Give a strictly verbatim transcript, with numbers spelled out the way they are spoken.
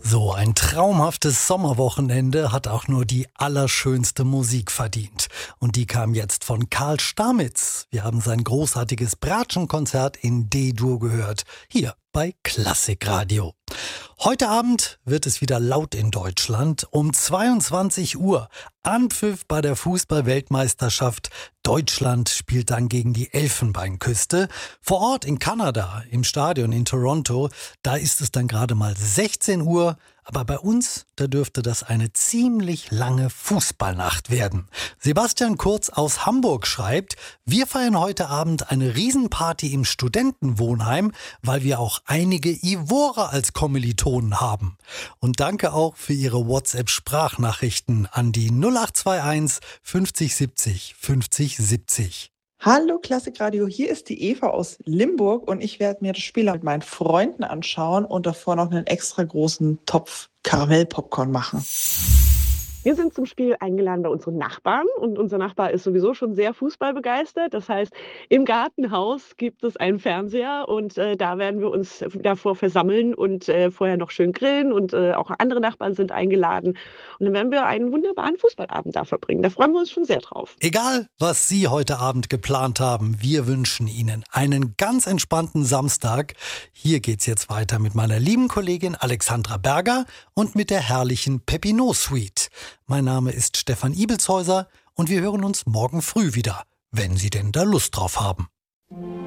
So ein traumhaftes Sommerwochenende hat auch nur die allerschönste Musik verdient. Und die kam jetzt von Karl Stamitz. Wir haben sein großartiges Bratschenkonzert in D-Dur gehört. Hier bei Klassikradio. Heute Abend wird es wieder laut in Deutschland. Um zweiundzwanzig Uhr Anpfiff bei der Fußball-Weltmeisterschaft. Deutschland spielt dann gegen die Elfenbeinküste. Vor Ort in Kanada, im Stadion in Toronto, da ist es dann gerade mal sechzehn Uhr. Aber bei uns, da dürfte das eine ziemlich lange Fußballnacht werden. Sebastian Kurz aus Hamburg schreibt, wir feiern heute Abend eine Riesenparty im Studentenwohnheim, weil wir auch einige Ivorer als Kommilitonen haben. Und danke auch für Ihre WhatsApp-Sprachnachrichten an die null acht zwei eins fünfzig siebzig fünfzig siebzig. Hallo Klassikradio, hier ist die Eva aus Limburg und ich werde mir das Spiel mit meinen Freunden anschauen und davor noch einen extra großen Topf Karamellpopcorn machen. Wir sind zum Spiel eingeladen bei unseren Nachbarn und unser Nachbar ist sowieso schon sehr fußballbegeistert. Das heißt, im Gartenhaus gibt es einen Fernseher und äh, da werden wir uns davor versammeln und äh, vorher noch schön grillen und äh, auch andere Nachbarn sind eingeladen. Und dann werden wir einen wunderbaren Fußballabend da verbringen. Da freuen wir uns schon sehr drauf. Egal, was Sie heute Abend geplant haben, wir wünschen Ihnen einen ganz entspannten Samstag. Hier geht's jetzt weiter mit meiner lieben Kollegin Alexandra Berger und mit der herrlichen Pepino Suite. Mein Name ist Stefan Ibelshäuser und wir hören uns morgen früh wieder, wenn Sie denn da Lust drauf haben.